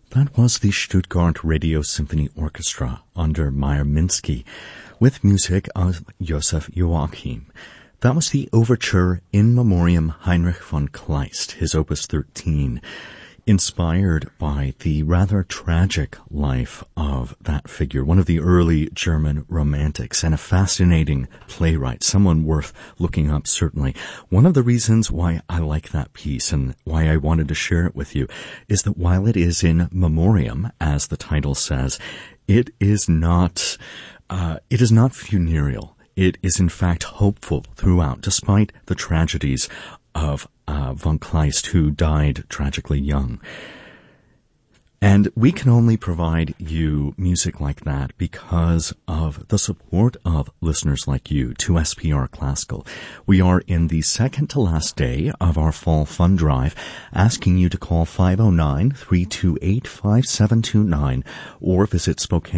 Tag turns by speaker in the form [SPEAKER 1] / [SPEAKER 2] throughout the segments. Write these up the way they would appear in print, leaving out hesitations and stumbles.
[SPEAKER 1] That was the Stuttgart Radio Symphony Orchestra under Meyer Minsky with music of Josef Joachim. That was the overture In Memoriam Heinrich von Kleist, his Opus 13, inspired by the rather tragic life of that figure, one of the early German romantics and a fascinating playwright, someone worth looking up, certainly. One of the reasons why I like that piece and why I wanted to share it with you is that while it is in memoriam, as the title says, it is not funereal. It is in fact hopeful throughout, despite the tragedies of von Kleist, who died tragically young. And we can only provide you music like that because of the support of listeners like you to SPR Classical. We are in the second to last day of our fall fund drive, asking you to call 509-328-5729 or visit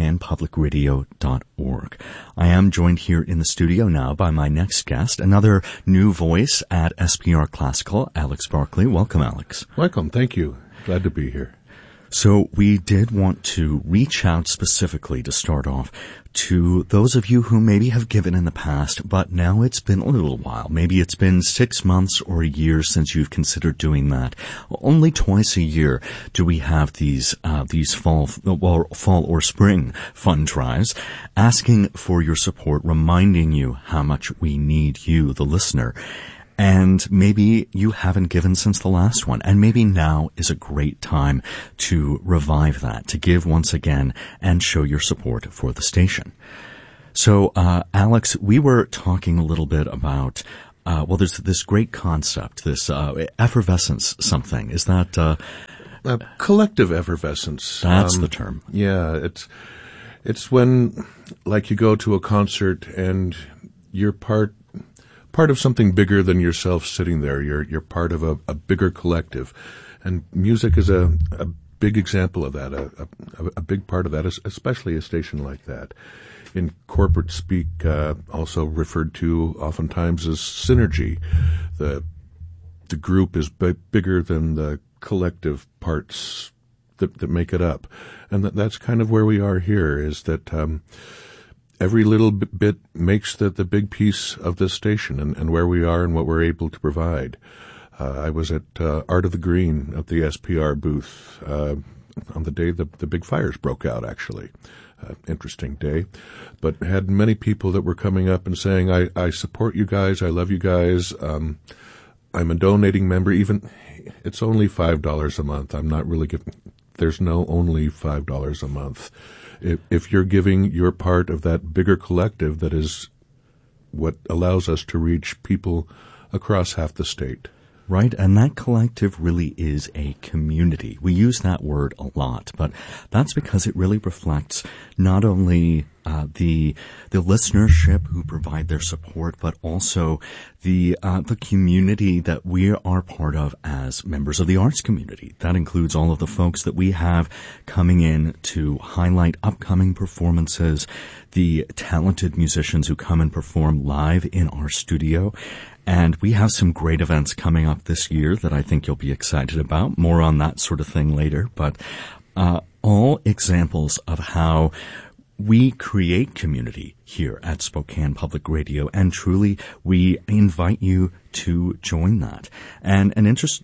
[SPEAKER 1] SpokanePublicRadio.org. I am joined here in the studio now by my next guest, another new voice at SPR Classical, Alex Barkley. Welcome, Alex.
[SPEAKER 2] Welcome. Thank you. Glad to be here.
[SPEAKER 1] So we did want to reach out specifically to start off to those of you who maybe have given in the past, but now it's been a little while. Maybe it's been 6 months or a year since you've considered doing that. Only twice a year do we have these fall or spring fund drives, asking for your support, reminding you how much we need you, the listener. And maybe you haven't given since the last one, and maybe now is a great time to revive that, to give once again and show your support for the station. So, Alex, we were talking a little bit about, there's this great concept, this effervescence something. Is that
[SPEAKER 2] collective effervescence?
[SPEAKER 1] That's the term.
[SPEAKER 2] Yeah, it's when, like, you go to a concert and you're part of something bigger than yourself sitting there. You're part of a bigger collective. And music is a big example of that, a big part of that, especially a station like that. In corporate speak, also referred to oftentimes as synergy. The group is bigger than the collective parts that make it up. And that's kind of where we are here, is that every little bit makes the big piece of this station and where we are and what we're able to provide. I was at Art of the Green at the SPR booth on the day the big fires broke out, actually. Interesting day. But had many people that were coming up and saying, I support you guys, I love you guys, I'm a donating member. Even it's only $5 a month. I'm not really giving. There's no only $5 a month. If you're giving, you're part of that bigger collective that is what allows us to reach people across half the state.
[SPEAKER 1] Right, and that collective really is a community. We use that word a lot, but that's because it really reflects not only the listenership who provide their support, but also the community that we are part of as members of the arts community. That includes all of the folks that we have coming in to highlight upcoming performances, the talented musicians who come and perform live in our studio. And we have some great events coming up this year that I think you'll be excited about. More on that sort of thing later. But all examples of how we create community here at Spokane Public Radio, and truly we invite you to join that. And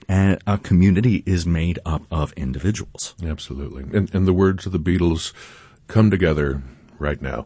[SPEAKER 1] a community is made up of individuals.
[SPEAKER 2] Absolutely. And the words of the Beatles, come together right now.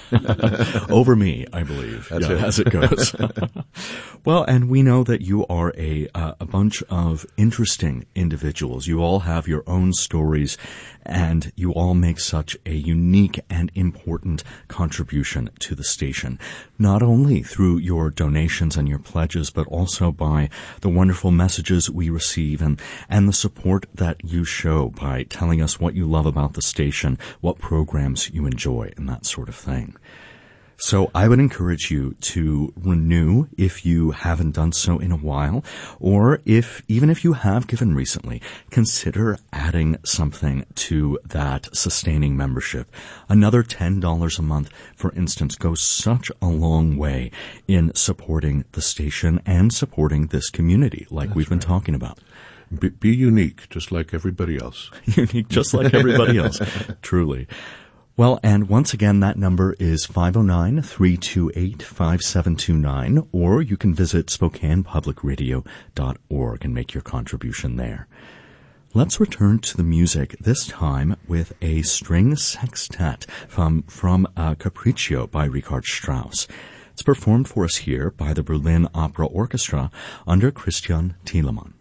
[SPEAKER 1] Over me, I believe.
[SPEAKER 2] That's it.
[SPEAKER 1] As it goes. Well, and we know that you are a bunch of interesting individuals. You all have your own stories, and you all make such a unique and important contribution to the station, not only through your donations and your pledges, but also by the wonderful messages we receive and the support that you show by telling us what you love about the station, what programs you enjoy, and that sort of thing. So I would encourage you to renew if you haven't done so in a while, or even if you have given recently, consider adding something to that sustaining membership. Another $10 a month, for instance, goes such a long way in supporting the station and supporting this community like we've been talking about.
[SPEAKER 2] Be unique, just like everybody else.
[SPEAKER 1] Unique, just like everybody else. Truly. Well, and once again, that number is 509-328-5729, or you can visit SpokanePublicRadio.org and make your contribution there. Let's return to the music, this time with a string sextet from Capriccio by Richard Strauss. It's performed for us here by the Berlin Opera Orchestra under Christian Thielemann.